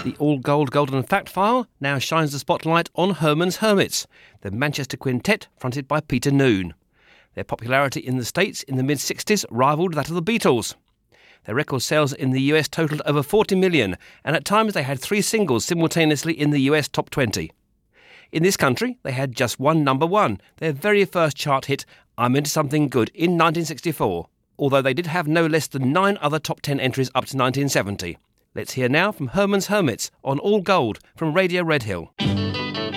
The all-gold Golden Fact File now shines the spotlight on Herman's Hermits, the Manchester quintet fronted by Peter Noone. Their popularity in the States in the mid-60s rivalled that of the Beatles. Their record sales in the US totalled over 40 million, and at times they had 3 singles simultaneously in the US top 20. In this country, they had just one number one, their very first chart hit, I'm Into Something Good, in 1964, although they did have no less than 9 other top 10 entries up to 1970. Let's hear now from Herman's Hermits on All Gold from Radio Redhill.